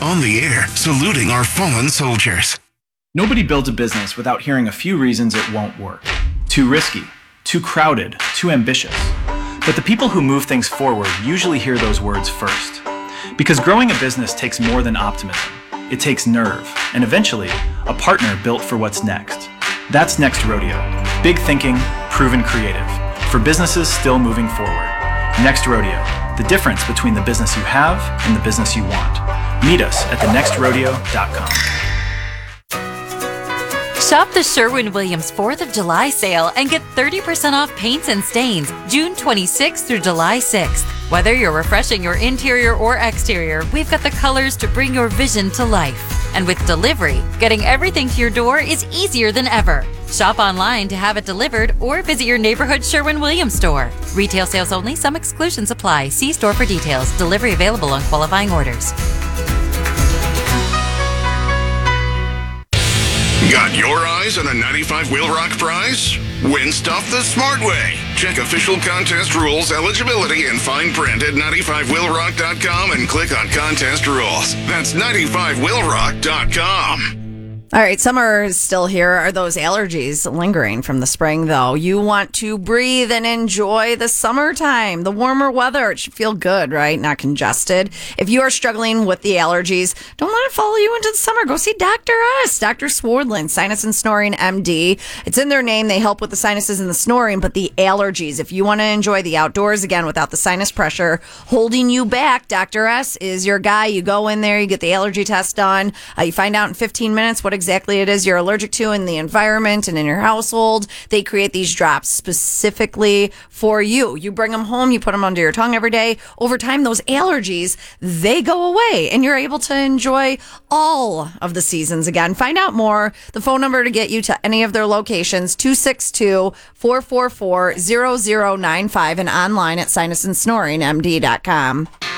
On the air, saluting our fallen soldiers. Nobody builds a business without hearing a few reasons it won't work. Too risky, too crowded, too ambitious. But the people who move things forward usually hear those words first. Because growing a business takes more than optimism. It takes nerve, and eventually, a partner built for what's next. That's Next Rodeo. Big thinking, proven creative. For businesses still moving forward. Next Rodeo. The difference between the business you have and the business you want. Meet us at thenextrodeo.com. Shop the Sherwin-Williams 4th of July sale and get 30% off paints and stains June 26th through July 6th. Whether you're refreshing your interior or exterior, we've got the colors to bring your vision to life. And with delivery, getting everything to your door is easier than ever. Shop online to have it delivered or visit your neighborhood Sherwin-Williams store. Retail sales only. Some exclusions apply. See store for details. Delivery available on qualifying orders. Got your eyes on a 95 Wheel Rock prize? Win stuff the smart way. Check official contest rules, eligibility, and fine print at 95wheelrock.com and click on contest rules. That's 95wheelrock.com. All right, summer is still here. Are those allergies lingering from the spring, though? You want to breathe and enjoy the summertime, the warmer weather. It should feel good, right? Not congested. If you are struggling with the allergies, don't let it follow you into the summer. Go see Dr. S, Dr. Swardlin, Sinus and Snoring MD. It's in their name. They help with the sinuses and the snoring, but the allergies. If you want to enjoy the outdoors, again, without the sinus pressure holding you back, Dr. S is your guy. You go in there, you get the allergy test done. You find out in 15 minutes what exactly it is you're allergic to in the environment and in your household. They create these drops specifically for you. You bring them home, you put them under your tongue every day. Over time, those allergies, they go away and you're able to enjoy all of the seasons again. Find out more. The phone number to get you to any of their locations, 262-444-0095 and online at sinusandsnoringmd.com.